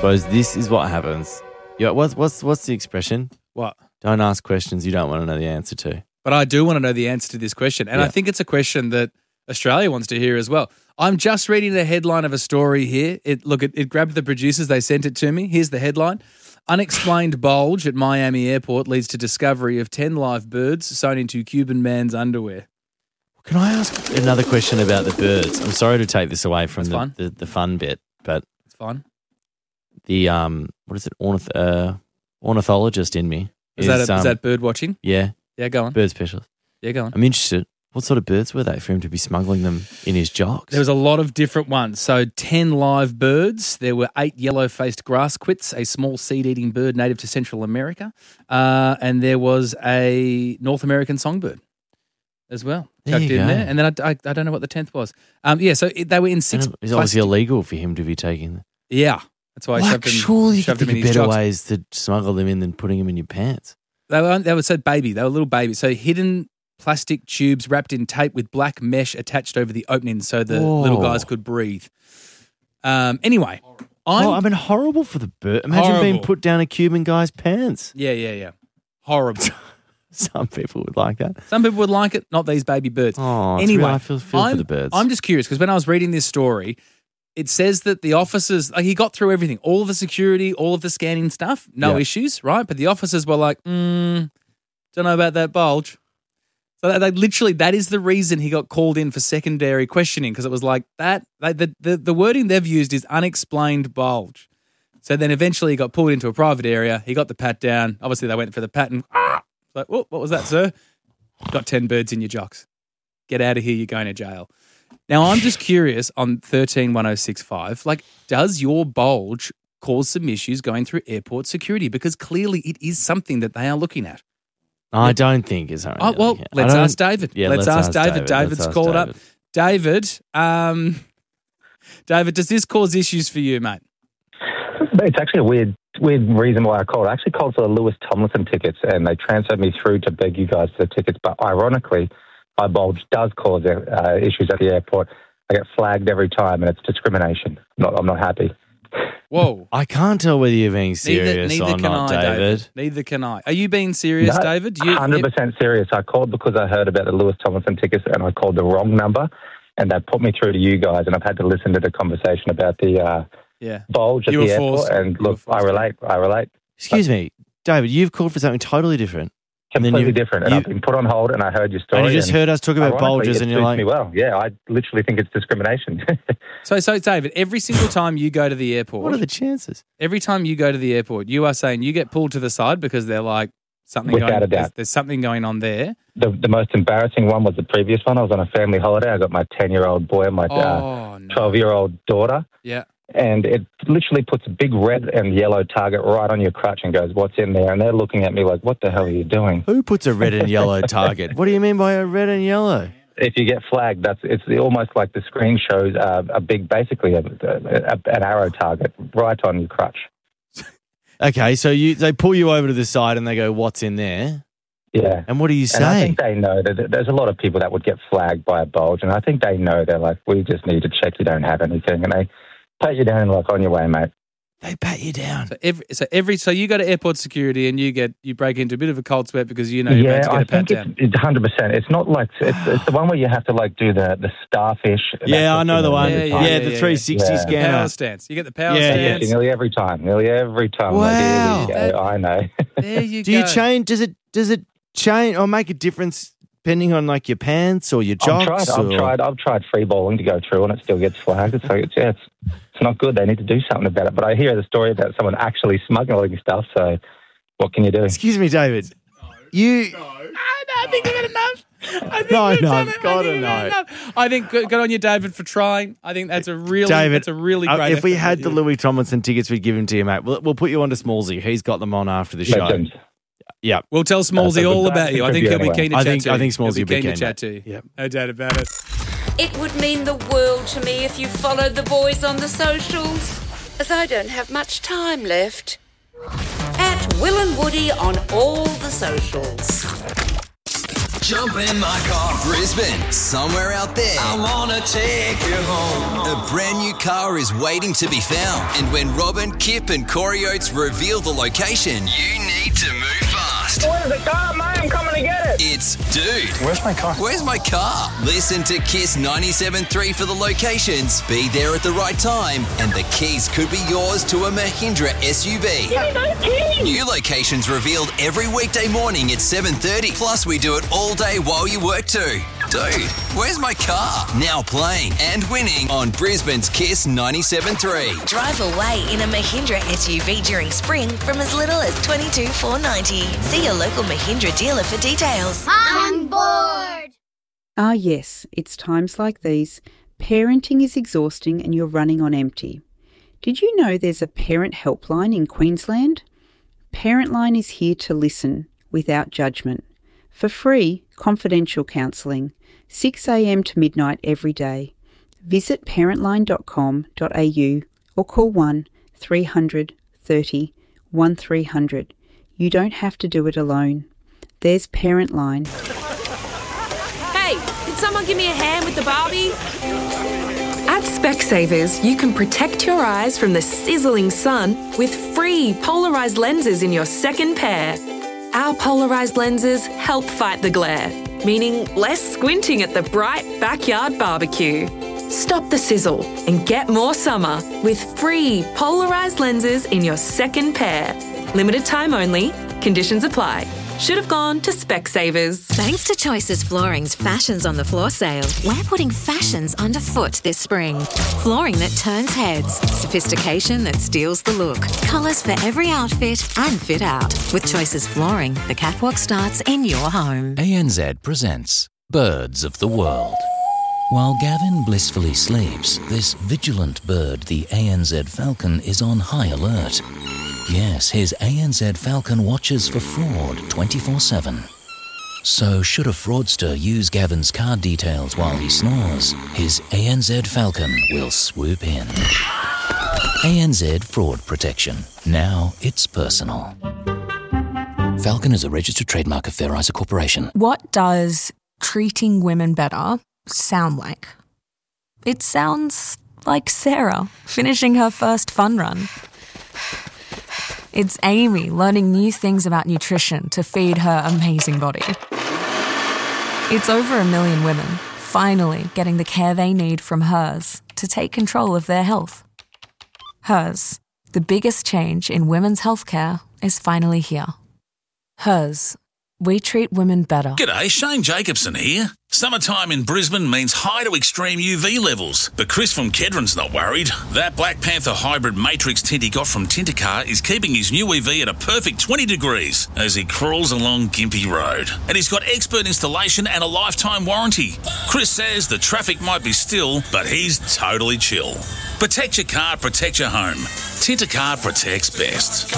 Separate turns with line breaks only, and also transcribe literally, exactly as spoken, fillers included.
suppose this is what happens. Yeah, what's what's what's the expression?
What?
Don't ask questions you don't want to know the answer to.
But I do want to know the answer to this question, and
Yeah.
I think it's a question that Australia wants to hear as well. I'm just reading the headline of a story here. It look, it, it grabbed the producers. They sent it to me. Here's the headline. Unexplained bulge at Miami airport leads to discovery of ten live birds sewn into Cuban man's underwear.
Can I ask another question about the birds? I'm sorry to take this away from
That's
the,
fine.
the, the fun bit, but
It's fine.
the, um, what is it, Ornith- uh, ornithologist in me.
Is, that, a,
um,
is that bird watching?
Yeah,
Yeah, go on.
bird specialist.
Yeah, go on.
I'm interested. What sort of birds were they for him to be smuggling them in his jocks?
There was a lot of different ones. So ten live birds. There were eight yellow-faced grass quits, a small seed-eating bird native to Central America. Uh, and there was a North American songbird as well,
There
chucked
you
in
go.
there. And then I, I, I don't know what the tenth was. Um, yeah, so it, they were in six.
And it's obviously
plastic-
illegal for him to be taking them.
Yeah, that's why I
Like,
shoved him,
surely you
shoved
could
him in
think of
his
better
jocks.
ways to smuggle them in than putting them in your pants.
They were, they were so baby. They were little babies. So hidden plastic tubes wrapped in tape with black mesh attached over the opening so the
Whoa.
little guys could breathe. Um, anyway, I'm,
Oh, I mean, horrible for the bird. Imagine being
Horrible.
put down a Cuban guy's pants.
yeah, yeah, yeah. Horrible.
Some people would like that.
Some people would like it, not these baby birds.
Oh, it's
anyway,
real- I feel, feel
I'm,
for the birds.
I'm just curious because when I was reading this story, it says that the officers, like he got through everything, all of the security, all of the scanning stuff, no
Yeah.
issues, right? But the officers were like, mm, don't know about that bulge. So they, they literally, that is the reason he got called in for secondary questioning because it was like that. They, the, the the wording they've used is unexplained bulge. So then eventually he got pulled into a private area. He got the pat down. Obviously they went for the pat and ah, like, oh, what was that, sir? Got ten birds in your jocks. Get out of here. You're going to jail. Now I'm just curious on thirteen one oh six five. Like, does your bulge cause some issues going through airport security? Because clearly it is something that they are looking at.
I don't think it's
Oh, well, let's ask David.
Yeah,
let's, ask, David.
Let's
David's
ask
called
David.
up. David, um, David, does this cause issues for you, mate?
It's actually a weird, weird reason why I called. I actually called for the Lewis Tomlinson tickets, and they transferred me through to beg you guys for the tickets. But ironically, my bulge does cause uh, issues at the airport. I get flagged every time, and it's discrimination. I'm not, I'm not happy.
Whoa.
I can't tell whether you're being
Neither,
serious
neither
or
can
not,
I,
David.
Neither can I. Are you being serious,
No,
David? You,
one hundred percent serious. I called because I heard about the Lewis Tomlinson tickets, and I called the wrong number, and they put me through to you guys, and I've had to listen to the conversation about the uh,
yeah.
bulge at
You
the
were
airport.
forced.
And
You were
look, I
forced.
relate. I relate.
Excuse me, David, you've called for something totally different. And then
Completely
you-
different. And
you-
I've been put on hold, and I heard your story.
And you just heard us talk about
ironically,
bulges
it
and you're
suits
like,
me well. Yeah, I literally think it's discrimination.
So, so David, every single time you go to the airport,
what are the chances?
every time you go to the airport, you are saying you get pulled to the side because they're like something
Without
going.
a doubt.
There's, there's something going on there.
the the most embarrassing one was the previous one. I was on a family holiday. I got my ten-year-old boy and my
Oh no.
twelve-year-old daughter.
Yeah.
And it literally puts a big red and yellow target right on your crutch and goes, "What's in there?" And they're looking at me like, "What the hell are you doing?"
Who puts a red and yellow target? What do you mean by a red and yellow?
If you get flagged, that's it's almost like the screen shows uh, a big, basically a, a, an arrow target right on your crutch.
Okay, so you they pull you over to the side and they go, "What's in there?"
Yeah.
And what do you
And I
say?
think they know that there's a lot of people that would get flagged by a bulge, and I think they know they're like, "We just need to check you don't have anything," and they pat you down and like, "On your way, mate."
They pat you down.
So every so every so you go to airport security and you get you break into a bit of a cold sweat because you know you're
Yeah,
about to get
I
a pat
think
down.
it's, it's one hundred percent. It's not like it's, it's the one where you have to like do the the starfish.
Yeah, I know the one.
Yeah,
Yeah,
yeah, yeah,
the
yeah,
three sixty
yeah.
The
scanner.
power stance. You get the power
Yeah,
Yeah,
stance.
nearly every time. Nearly every time.
Wow.
Like, here we go. I know.
There you
Do
go.
you change? Does it does it change or make a difference depending on like your pants or your
I've
jocks?
tried. I've
or-
tried. I've tried free balling to go through, and it still gets flagged. So it's yeah, it's it's not good. They need to do something about it. But I hear the story about someone actually smuggling stuff. So what can you do?
Excuse me, David. You
I think we've had enough. I think
No,
we've
no,
done it. I
gotta
think we've had
know.
enough. I think good, good on you, David, for trying. I think that's a really,
David,
that's a really
uh,
great.
if we
effort
had
with
the
you.
Louis Tomlinson tickets, we'd give him to you, mate. We'll, we'll put you on to Smallsy. He's got them on after the show.
Legends.
Yeah.
We'll tell Smallsy
That's a
all
good
about you. I think he'll be
anyway.
keen to
I
chat
think-
to you.
I think Smallsy
He'll
will be
be keen to
keen,
chat to you.
Yep.
No doubt about it.
It would mean the world to me if you followed the boys on the socials, as I don't have much time left. At Will and Woody on all the socials.
Jump in my car.
Brisbane, somewhere out there.
I wanna take you home.
A brand new car is waiting to be found. And when Robin, Kip and Corey Oates reveal the location, you need to move fast.
Where's the car, mate? I'm coming to get it.
It's Dude,
Where's my car?
where's my car? Listen to Kiss ninety-seven point three for the locations. Be there at the right time. And the keys could be yours to a Mahindra S U V.
Give me those keys.
New locations revealed every weekday morning at seven thirty. Plus, we do it all day while you work too. Dude, where's my car? Now playing and winning on Brisbane's Kiss ninety-seven point three.
Drive away in a Mahindra S U V during spring from as little as twenty-two thousand four hundred ninety dollars. See your local Mahindra dealer for details.
I'm bored.
Ah yes, it's times like these. Parenting is exhausting and you're running on empty. Did you know there's a parent helpline in Queensland? Parentline is here to listen without judgment. For free, confidential counselling, six a.m. to midnight every day. Visit parentline dot com dot a u or call one three hundred thirty thirteen hundred. You don't have to do it alone. There's Parentline.
Hey, can someone give me a hand with the Barbie? At Specsavers, you can protect your eyes from the sizzling sun with free polarised lenses in your second pair. Our polarised lenses help fight the glare, meaning less squinting at the bright backyard barbecue. Stop the sizzle and get more summer with free polarised lenses in your second pair. Limited time only. Conditions apply. Should have gone to Specsavers.
Thanks to Choices Flooring's Fashions on the Floor sale, we're putting fashions underfoot this spring. Flooring that turns heads, sophistication that steals the look, colours for every outfit and fit out. With Choices Flooring, the catwalk starts in your home.
A N Z presents Birds of the World. While Gavin blissfully sleeps, this vigilant bird, the A N Z falcon, is on high alert. Yes, his A N Z falcon watches for fraud twenty-four seven. So should a fraudster use Gavin's card details while he snores, his A N Z falcon will swoop in. A N Z Fraud Protection. Now it's personal. Falcon is a registered trademark of Fair Isa Corporation.
What does treating women better sound like? It sounds like Sarah finishing her first fun run. It's Amy learning new things about nutrition to feed her amazing body. It's over a million women finally getting the care they need from Hers to take control of their health. Hers, the biggest change in women's healthcare, is finally here. Hers, we treat women better.
G'day, Shane Jacobson here. Summertime in Brisbane means high to extreme U V levels, but Chris from Kedron's not worried. That Black Panther hybrid matrix tint he got from Tintercar is keeping his new E V at a perfect twenty degrees as he crawls along Gympie Road. And he's got expert installation and a lifetime warranty. Chris says the traffic might be still, but he's totally chill. Protect your car, protect your home. Tintercar protects best.